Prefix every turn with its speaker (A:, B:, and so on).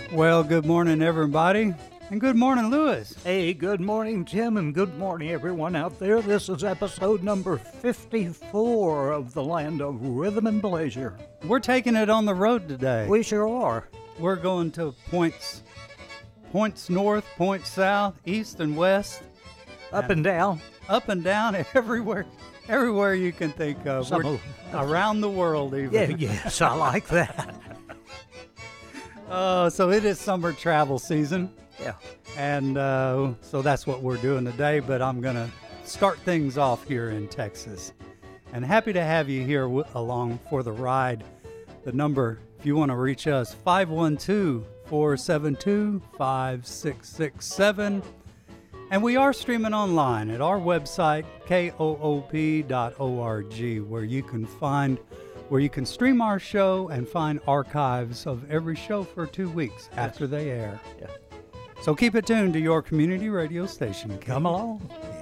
A: Well, good morning, everybody, and good morning, Lewis.
B: Hey, good morning, Tim, and good morning, everyone out there. This is episode number 54 of the Land of Rhythm and Pleasure.
A: We're taking it on the road today.
B: We sure are.
A: We're going to points north, points south, east and west.
B: Up and down.
A: Up and down, everywhere you can think of. We're around the world, even.
B: Yes, I like that.
A: So it is summer travel season.
B: Yeah.
A: And so that's what we're doing today, but I'm going to start things off here in Texas. And happy to have you here along for the ride. The number, if you want to reach us, 512-472-5667. And we are streaming online at our website, koop.org, where you can stream our show and find archives of every show for 2 weeks after they air.
B: Yeah.
A: So keep it tuned to your community radio station.
B: Come along.